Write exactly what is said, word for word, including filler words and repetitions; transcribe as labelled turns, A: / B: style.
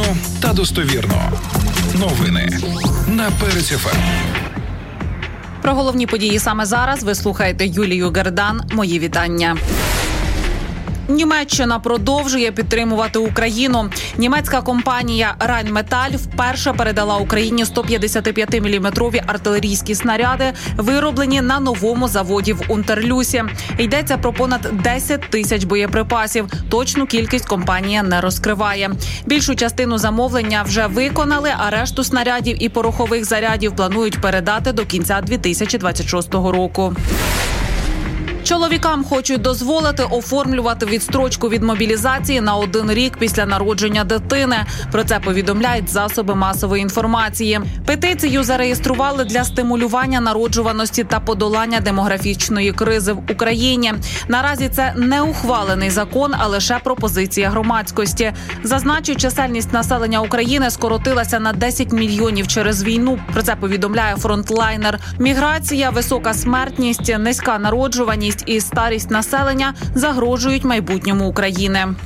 A: оперативно та достовірно. Новини на Перець еф ем.
B: Про головні події саме зараз ви слухаєте Юлію Гердан. Мої вітання. Німеччина продовжує підтримувати Україну. Німецька компанія Rheinmetall вперше передала Україні сто п'ятдесятип'ятиміліметрові артилерійські снаряди, вироблені на новому заводі в Унтерлюсі. Йдеться про понад десять тисяч боєприпасів. Точну кількість компанія не розкриває. Більшу частину замовлення вже виконали, а решту снарядів і порохових зарядів планують передати до кінця дві тисячі двадцять шостого року. Чоловікам хочуть дозволити оформлювати відстрочку від мобілізації на один рік після народження дитини. Про це повідомляють засоби масової інформації. Петицію зареєстрували для стимулювання народжуваності та подолання демографічної кризи в Україні. Наразі це не ухвалений закон, а лише пропозиція громадськості. Зазначу, чисельність населення України скоротилася на десять мільйонів через війну. Про це повідомляє фронтлайнер. Міграція, висока смертність, низька народжуваність і старість населення загрожують майбутньому України.